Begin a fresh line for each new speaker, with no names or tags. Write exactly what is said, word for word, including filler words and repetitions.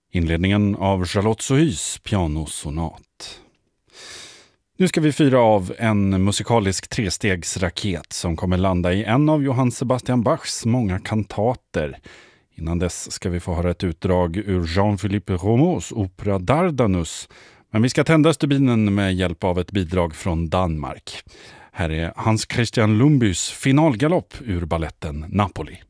Inledningen av Charlotte Sohys pianosonat. Nu ska vi fira av en musikalisk trestegsraket som kommer landa i en av Johann Sebastian Bachs många kantater. Innan dess ska vi få höra ett utdrag ur Jean-Philippe Rameaus opera Dardanus. Men vi ska tända stubinen med hjälp av ett bidrag från Danmark. Här är Hans Christian Lumbys finalgalopp ur balletten Napoli.